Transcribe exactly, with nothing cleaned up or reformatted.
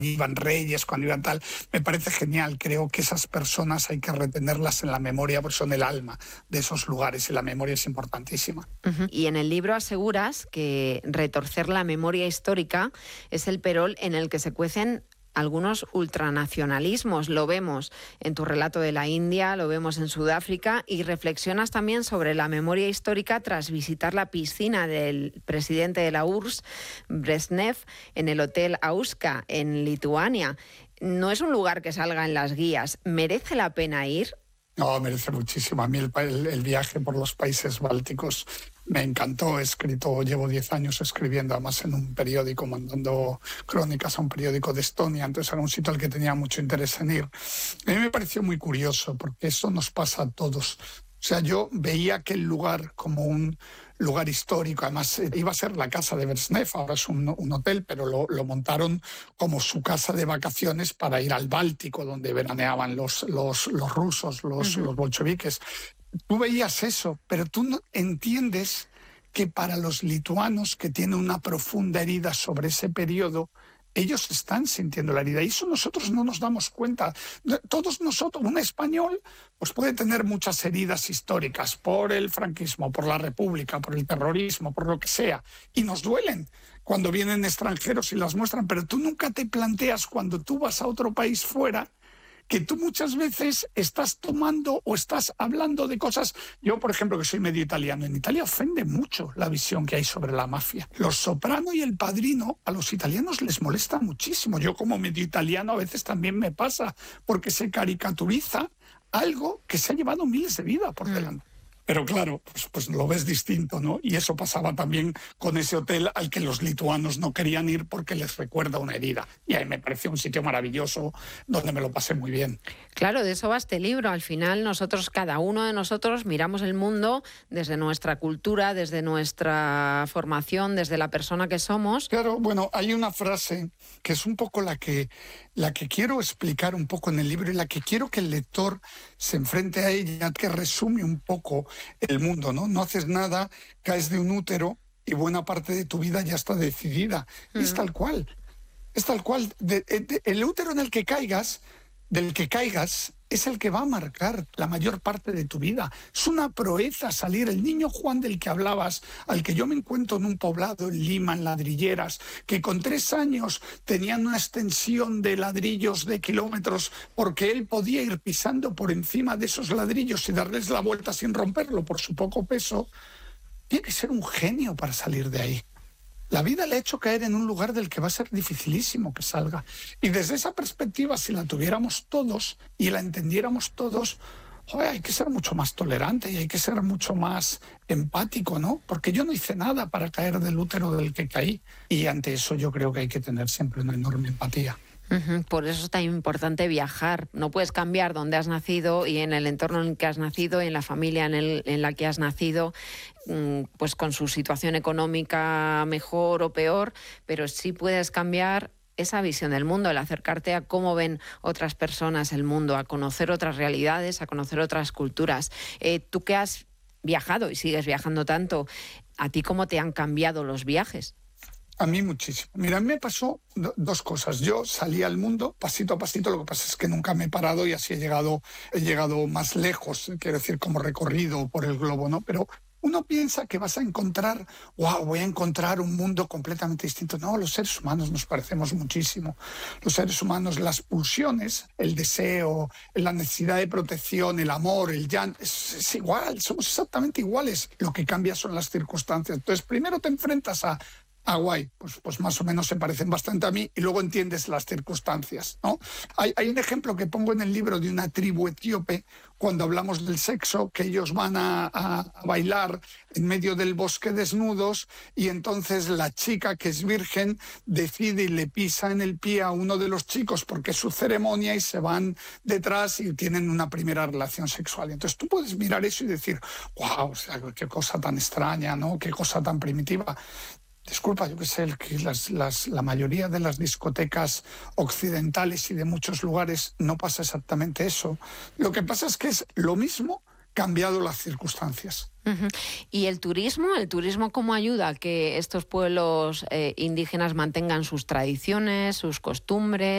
iban reyes, cuando iban tal. Me parece genial, creo que esas personas hay que retenerlas en la memoria porque son el alma de esos lugares y la memoria es importantísima. Uh-huh. Y en el libro aseguras que retorcer la memoria histórica es el perol en el que se cuecen algunos ultranacionalismos. Lo vemos en tu relato de la India, lo vemos en Sudáfrica, y reflexionas también sobre la memoria histórica tras visitar la piscina del presidente de la U R S S, Brezhnev, en el Hotel Auska, en Lituania. No es un lugar que salga en las guías. ¿Merece la pena ir? No, merece muchísimo. A mí el, el, el viaje por los países bálticos me encantó. He escrito, llevo diez años escribiendo, además en un periódico, mandando crónicas a un periódico de Estonia, entonces era un sitio al que tenía mucho interés en ir. A mí me pareció muy curioso, porque eso nos pasa a todos. O sea, yo veía aquel lugar como un lugar histórico, además iba a ser la casa de Brezhnev, ahora es un, un hotel, pero lo, lo montaron como su casa de vacaciones para ir al Báltico, donde veraneaban los, los, los rusos, los, uh-huh. los bolcheviques. Tú veías eso, pero tú no entiendes que para los lituanos, que tienen una profunda herida sobre ese periodo, ellos están sintiendo la herida y eso nosotros no nos damos cuenta. Todos nosotros, un español, pues puede tener muchas heridas históricas por el franquismo, por la República, por el terrorismo, por lo que sea, y nos duelen cuando vienen extranjeros y las muestran, pero tú nunca te planteas cuando tú vas a otro país fuera que tú muchas veces estás tomando o estás hablando de cosas. Yo, por ejemplo, que soy medio italiano, en Italia ofende mucho la visión que hay sobre la mafia. Los Soprano y El Padrino a los italianos les molesta muchísimo. Yo como medio italiano a veces también me pasa, porque se caricaturiza algo que se ha llevado miles de vidas por delante. Pero claro, pues, pues lo ves distinto, ¿no? Y eso pasaba también con ese hotel al que los lituanos no querían ir porque les recuerda una herida. Y ahí me pareció un sitio maravilloso donde me lo pasé muy bien. Claro, de eso va este libro. Al final nosotros, cada uno de nosotros, miramos el mundo desde nuestra cultura, desde nuestra formación, desde la persona que somos. Claro, bueno, hay una frase que es un poco la que, la que quiero explicar un poco en el libro y la que quiero que el lector se enfrente a ella, que resume un poco el mundo, ¿no? No haces nada, caes de un útero y buena parte de tu vida ya está decidida. Mm. Es tal cual. Es tal cual. De, de, el útero en el que caigas, del que caigas, es el que va a marcar la mayor parte de tu vida. Es una proeza salir. El niño Juan del que hablabas, al que yo me encuentro en un poblado, en Lima, en ladrilleras, que con tres años tenían una extensión de ladrillos de kilómetros porque él podía ir pisando por encima de esos ladrillos y darles la vuelta sin romperlo por su poco peso, tiene que ser un genio para salir de ahí. La vida le ha hecho caer en un lugar del que va a ser dificilísimo que salga. Y desde esa perspectiva, si la tuviéramos todos y la entendiéramos todos, joder, hay que ser mucho más tolerante y hay que ser mucho más empático, ¿no? Porque yo no hice nada para caer del útero del que caí. Y ante eso yo creo que hay que tener siempre una enorme empatía. Uh-huh. Por eso es tan importante viajar. No puedes cambiar dónde has nacido y en el entorno en el que has nacido, en la familia en, el, en la que has nacido, pues con su situación económica mejor o peor, pero sí puedes cambiar esa visión del mundo, el acercarte a cómo ven otras personas el mundo, a conocer otras realidades, a conocer otras culturas. Eh, tú que has viajado y sigues viajando tanto, ¿a ti cómo te han cambiado los viajes? A mí muchísimo. Mira, a mí me pasó do- dos cosas. Yo salí al mundo pasito a pasito, lo que pasa es que nunca me he parado y así he llegado, he llegado más lejos, quiero decir, como recorrido por el globo, ¿no? Pero uno piensa que vas a encontrar, wow, voy a encontrar un mundo completamente distinto. No, los seres humanos nos parecemos muchísimo. Los seres humanos, las pulsiones, el deseo, la necesidad de protección, el amor, el llanto, es, es igual, somos exactamente iguales. Lo que cambia son las circunstancias. Entonces, primero te enfrentas a Ah, guay, pues, pues más o menos se parecen bastante a mí y luego entiendes las circunstancias, ¿no? Hay, hay un ejemplo que pongo en el libro de una tribu etíope cuando hablamos del sexo, que ellos van a, a, a bailar en medio del bosque desnudos y entonces la chica que es virgen decide y le pisa en el pie a uno de los chicos porque es su ceremonia y se van detrás y tienen una primera relación sexual. Entonces tú puedes mirar eso y decir, wow, o sea, qué cosa tan extraña, ¿no? Qué cosa tan primitiva. Disculpa, yo qué sé, que las, las, la mayoría de las discotecas occidentales y de muchos lugares no pasa exactamente eso. Lo que pasa es que es lo mismo, cambiado las circunstancias. Uh-huh. ¿Y el turismo? ¿El turismo cómo ayuda a que estos pueblos eh, indígenas mantengan sus tradiciones, sus costumbres?